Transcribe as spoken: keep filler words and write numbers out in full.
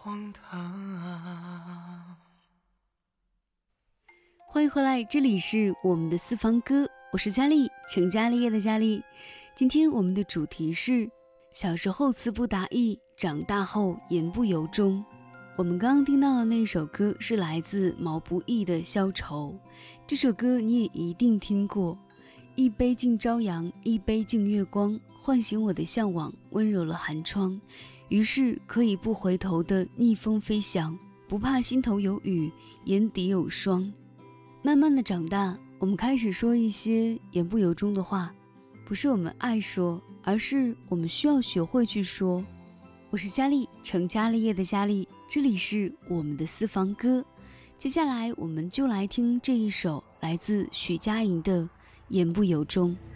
荒唐。 欢迎回来，这里是我们的私房歌，我是佳丽，成家立业的佳丽。今天我们的主题是小时候词不达意，长大后言不由衷。我们刚刚听到的那首歌是来自毛不易的《消愁》，这首歌你也一定听过。一杯敬朝阳，一杯敬月光，唤醒我的向往，温柔了寒窗。于是可以不回头的逆风飞翔，不怕心头有雨，眼底有霜。慢慢的长大，我们开始说一些言不由衷的话，不是我们爱说，而是我们需要学会去说。我是佳丽，成家立业的佳丽，这里是我们的私房歌。接下来我们就来听这一首来自许佳莹的《言不由衷》。